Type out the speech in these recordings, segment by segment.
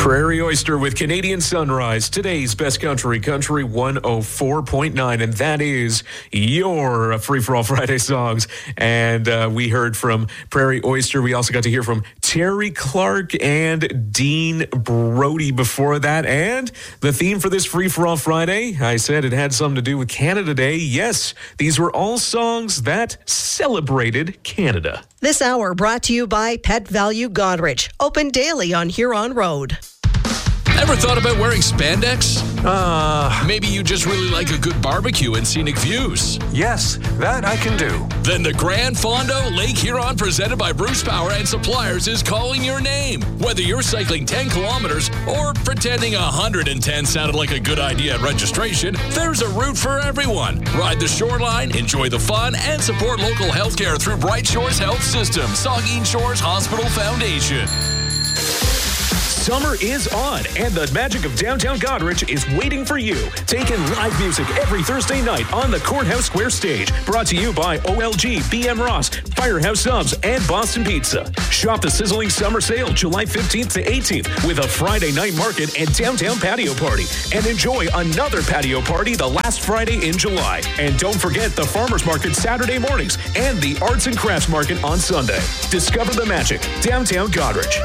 Prairie Oyster with Canadian Sunrise, today's best country 104.9, and that is your Free For All Friday songs. And we heard from Prairie Oyster. We also got to hear from Terry Clark and Dean Brody before that. And the theme for this Free For All Friday, I said it had something to do with Canada Day. Yes, these were all songs that celebrated Canada. This hour brought to you by Pet Value Goderich, open daily on Huron Road. Ever thought about wearing spandex? Maybe you just really like a good barbecue and scenic views. Yes, that I can do. Then the Grand Fondo Lake Huron, presented by Bruce Power and Suppliers, is calling your name. Whether you're cycling 10 kilometers or pretending 110 sounded like a good idea at registration, there's a route for everyone. Ride the shoreline, enjoy the fun, and support local healthcare through Bright Shores Health System, Saugeen Shores Hospital Foundation. Summer is on, and the magic of downtown Goderich is waiting for you. Take in live music every Thursday night on the Courthouse Square stage. Brought to you by OLG, BM Ross, Firehouse Subs, and Boston Pizza. Shop the sizzling summer sale July 15th to 18th with a Friday night market and downtown patio party. And enjoy another patio party the last Friday in July. And don't forget the Farmers Market Saturday mornings and the Arts and Crafts Market on Sunday. Discover the magic. Downtown Goderich.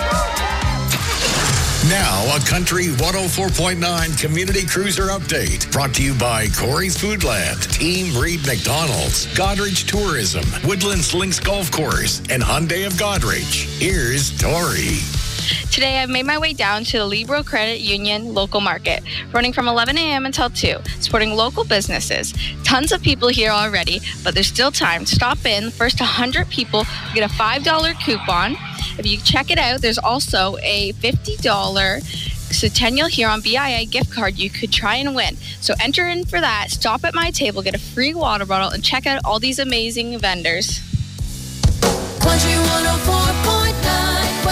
Now, a Country 104.9 Community Cruiser Update. Brought to you by Corey's Foodland, Team Reed McDonald's, Goderich Tourism, Woodlands Links Golf Course, and Hyundai of Goderich. Here's Tori. Today, I've made my way down to the Libro Credit Union local market, running from 11 a.m. until 2, supporting local businesses. Tons of people here already, but there's still time. Stop in. The first 100 people get a $5 coupon. If you check it out, there's also a $50 Centennial Huron BIA gift card you could try and win. So enter in for that, stop at my table, get a free water bottle, and check out all these amazing vendors. Country 104.9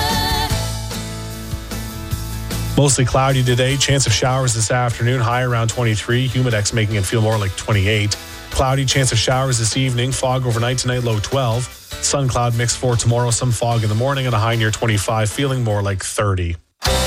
weather. Mostly cloudy today, chance of showers this afternoon, high around 23, humidex making it feel more like 28. Cloudy, chance of showers this evening, fog overnight tonight, low 12. Sun cloud mix for tomorrow, some fog in the morning and a high near 25, feeling more like 30.